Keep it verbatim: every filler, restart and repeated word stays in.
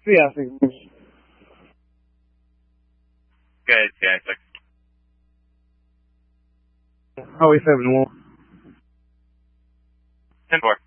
Sí, así. Good, yeah, it's like... How we seven one. ten four.